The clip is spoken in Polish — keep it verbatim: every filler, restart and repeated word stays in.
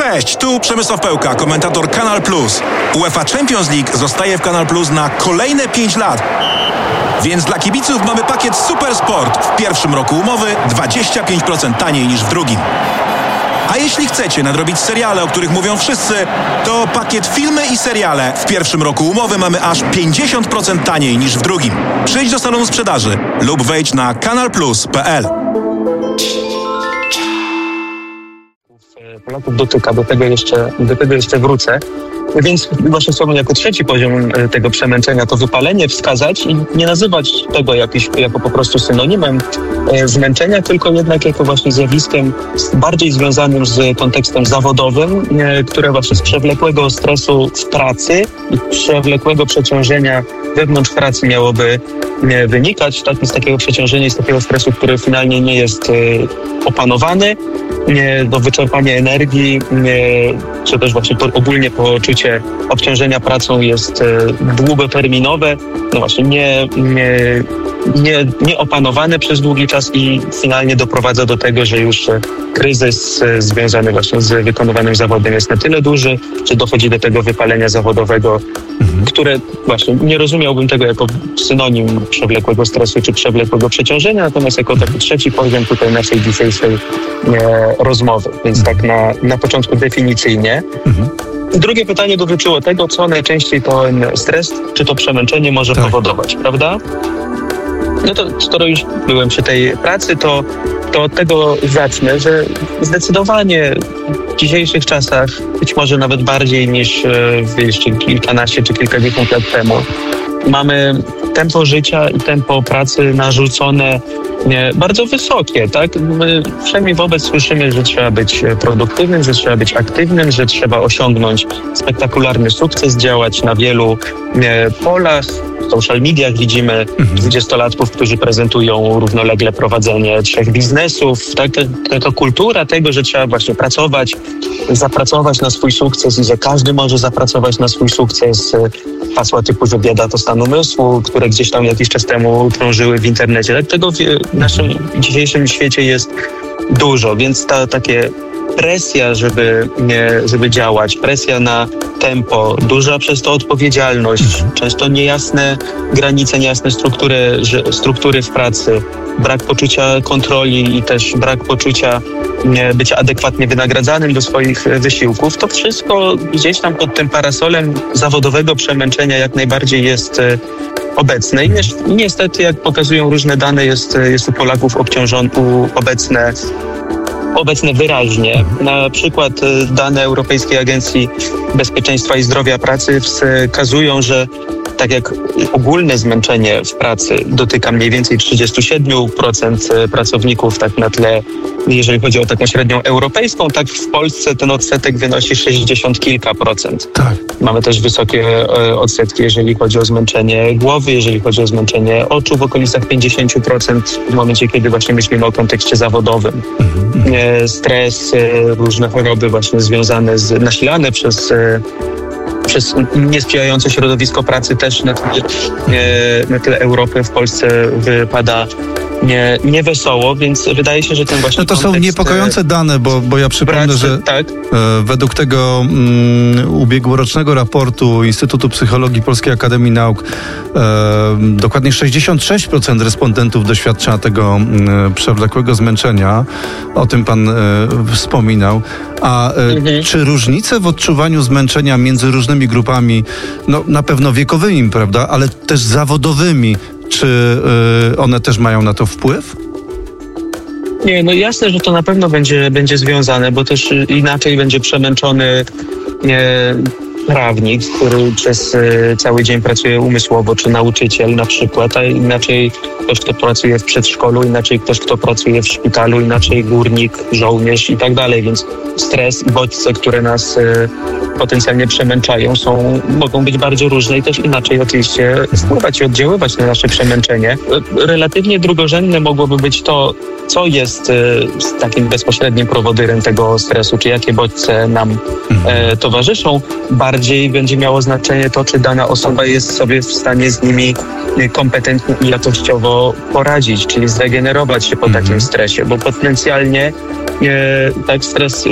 Cześć, tu Przemysław Pełka, komentator Kanal Plus. UEFA Champions League zostaje w Kanal Plus na kolejne pięć lat. Więc dla kibiców mamy pakiet Super Sport. W pierwszym roku umowy dwadzieścia pięć procent taniej niż w drugim. A jeśli chcecie nadrobić seriale, o których mówią wszyscy, to pakiet filmy i seriale. W pierwszym roku umowy mamy aż pięćdziesiąt procent taniej niż w drugim. Przyjdź do salonu sprzedaży lub wejdź na kanal plus kropka p l. Polaków dotyka, do tego jeszcze, do tego jeszcze wrócę. Więc właśnie chciałbym jako trzeci poziom tego przemęczenia to wypalenie wskazać i nie nazywać tego jakiś, jako po prostu synonimem zmęczenia, tylko jednak jako właśnie zjawiskiem bardziej związanym z kontekstem zawodowym, które właśnie z przewlekłego stresu w pracy i przewlekłego przeciążenia wewnątrz pracy miałoby wynikać, tak, z takiego przeciążenia i z takiego stresu, który finalnie nie jest opanowany, nie, do wyczerpania energii, nie, czy też właśnie to ogólnie poczucie obciążenia pracą jest e, długoterminowe, no właśnie nie, nie, nie, nie opanowane przez długi czas i finalnie doprowadza do tego, że już kryzys e, związany właśnie z wykonywanym zawodem jest na tyle duży, że dochodzi do tego wypalenia zawodowego, mhm. które właśnie nie rozumiałbym tego jako synonim przewlekłego stresu czy przewlekłego przeciążenia, natomiast jako taki trzeci poziom tutaj naszej dzisiejszej e, rozmowy, więc tak na, na początku definicyjnie. Mhm. Drugie pytanie dotyczyło tego, co najczęściej ten stres czy to przemęczenie może tak. powodować, prawda? No to skoro już byłem przy tej pracy, to, to od tego zacznę, że zdecydowanie w dzisiejszych czasach, być może nawet bardziej niż w jeszcze kilkanaście czy kilkadziesiąt lat temu, mamy tempo życia i tempo pracy narzucone nie, bardzo wysokie, tak? My przynajmniej wobec słyszymy, że trzeba być produktywnym, że trzeba być aktywnym, że trzeba osiągnąć spektakularny sukces, działać na wielu nie, polach. W social mediach widzimy dwudziestolatków, którzy prezentują równolegle prowadzenie trzech biznesów. Tak? To, to kultura tego, że trzeba właśnie pracować, zapracować na swój sukces i że każdy może zapracować na swój sukces. Hasła typu, że bieda to stan umysłu, które gdzieś tam jakiś czas temu krążyły w internecie. Tak? Tego w naszym dzisiejszym świecie jest dużo, więc ta takie presja, żeby, nie, żeby działać, presja na tempo, duża przez to odpowiedzialność, często niejasne granice, niejasne struktury, że, struktury w pracy, brak poczucia kontroli i też brak poczucia nie, bycia adekwatnie wynagradzanym do swoich wysiłków, to wszystko gdzieś tam pod tym parasolem zawodowego przemęczenia jak najbardziej jest obecne. I niestety, jak pokazują różne dane, jest, jest u Polaków obciążone, obecne obecne wyraźnie. Na przykład dane Europejskiej Agencji Bezpieczeństwa i Zdrowia Pracy wskazują, że tak jak ogólne zmęczenie w pracy dotyka mniej więcej trzydzieści siedem procent pracowników, tak na tle, jeżeli chodzi o taką średnią europejską, tak w Polsce ten odsetek wynosi sześćdziesiąt kilka procent. Tak. Mamy też wysokie odsetki, jeżeli chodzi o zmęczenie głowy, jeżeli chodzi o zmęczenie oczu, w okolicach pięćdziesiąt procent w momencie, kiedy właśnie myślimy o kontekście zawodowym. Mhm. Stres, różne choroby właśnie związane z, nasilane przez przez niesprzyjające środowisko pracy też na tle, na tle Europy w Polsce wypada nie, nie wesoło, więc wydaje się, że ten właśnie no to kontekst... są niepokojące dane, bo, bo ja przypomnę, pracy, że tak? e, według tego mm, ubiegłorocznego raportu Instytutu Psychologii Polskiej Akademii Nauk e, dokładnie sześćdziesiąt sześć procent respondentów doświadcza tego m, przewlekłego zmęczenia. O tym pan e, wspominał. A e, mhm. czy różnice w odczuwaniu zmęczenia między różnymi grupami, no na pewno wiekowymi, prawda, ale też zawodowymi, czy y, one też mają na to wpływ? Nie, no jasne, że to na pewno będzie, będzie związane, bo też inaczej będzie przemęczony nie, prawnik, który przez y, cały dzień pracuje umysłowo, czy nauczyciel na przykład, a inaczej ktoś, kto pracuje w przedszkolu, inaczej ktoś, kto pracuje w szpitalu, inaczej górnik, żołnierz i tak dalej, więc stres i bodźce, które nas y, potencjalnie przemęczają, są, mogą być bardzo różne i też inaczej oczywiście wpływać i oddziaływać na nasze przemęczenie. Relatywnie drugorzędne mogłoby być to, co jest y, takim bezpośrednim prowodyrem tego stresu, czy jakie bodźce nam e, towarzyszą. Bardziej będzie miało znaczenie to, czy dana osoba jest sobie w stanie z nimi kompetentnie i jakościowo poradzić, czyli zregenerować się po takim stresie, bo potencjalnie e, tak stres